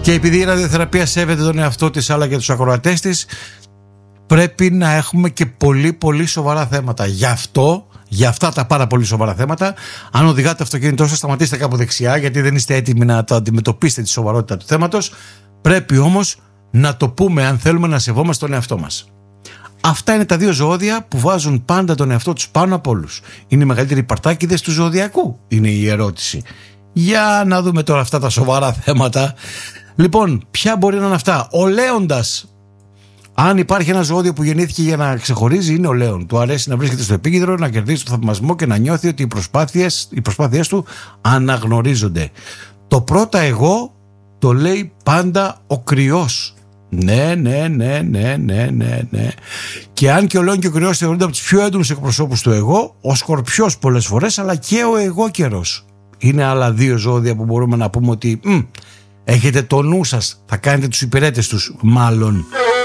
Και επειδή η ραδιοθεραπεία σέβεται τον εαυτό της αλλά και τους ακροατές της, πρέπει να έχουμε και πολύ πολύ σοβαρά θέματα. Για αυτά τα πάρα πολύ σοβαρά θέματα, αν οδηγάτε το αυτοκίνητό σας, σταματήστε κάπου δεξιά, γιατί δεν είστε έτοιμοι να το αντιμετωπίσετε τη σοβαρότητα του θέματος. Πρέπει όμως να το πούμε αν θέλουμε να σεβόμαστε τον εαυτό μας. Αυτά είναι τα δύο ζωώδια που βάζουν πάντα τον εαυτό τους πάνω από όλους. Είναι οι μεγαλύτεροι παρτάκηδες του ζωδιακού, είναι η ερώτηση. Για να δούμε τώρα αυτά τα σοβαρά θέματα. Λοιπόν, ποια μπορεί να είναι αυτά? Ο Λέοντας. Αν υπάρχει ένα ζώδιο που γεννήθηκε για να ξεχωρίζει, είναι ο Λέων. Του αρέσει να βρίσκεται στο επίκεντρο, να κερδίσει το θαυμασμό και να νιώθει ότι οι προσπάθειές του αναγνωρίζονται. Το πρώτα εγώ το λέει πάντα ο Κρυός. Ναι. Και αν και ο Λέων και ο Κρυός θεωρούνται από τους πιο έντονους εκπροσώπους του εγώ, ο Σκορπιός πολλές φορές, αλλά και ο εγώ καιρός. Είναι άλλα δύο ζώδια που μπορούμε να πούμε ότι έχετε το νου σας, θα κάνετε τους υπηρέτες τους μάλλον.